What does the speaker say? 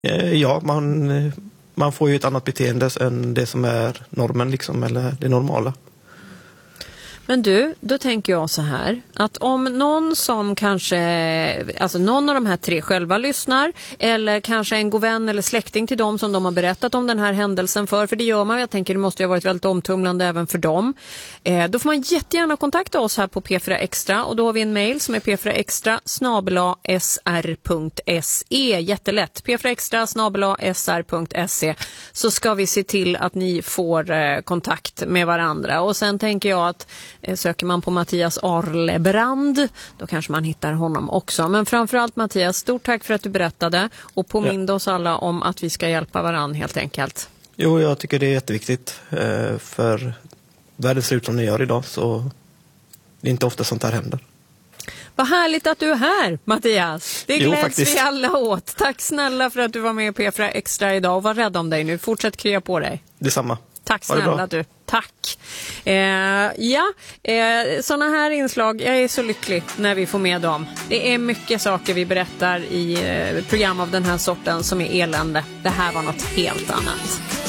Ja, man får ju ett annat beteende än det som är normen liksom, eller det normala. Men du, då tänker jag så här, att om någon som kanske, alltså någon av de här 3 själva lyssnar, eller kanske en god vän eller släkting till dem som de har berättat om den här händelsen för det gör man, jag tänker det måste ju ha varit väldigt omtumlande även för dem. Då får man jättegärna kontakta oss här på P4 Extra, och då har vi en mail som är p4extra@sr.se, jättelätt, p4extra@sr.se, så ska vi se till att ni får kontakt med varandra. Och sen tänker jag att söker man på Mattias Arlebrand, då kanske man hittar honom också. Men framförallt Mattias, stort tack för att du berättade och påminde oss alla om att vi ska hjälpa varandra helt enkelt. Jo, jag tycker det är jätteviktigt, för världen ser ut som den gör idag, så det är inte ofta sånt här händer. Vad härligt att du är här, Mattias. Det gläds faktiskt. vi alla åt. Tack snälla för att du var med i P4 Extra idag, och var rädd om dig nu. Fortsätt krya på dig. Detsamma. Tack snälla du. Tack. Såna här inslag, jag är så lycklig när vi får med dem. Det är mycket saker vi berättar i program av den här sorten som är elände. Det här var något helt annat.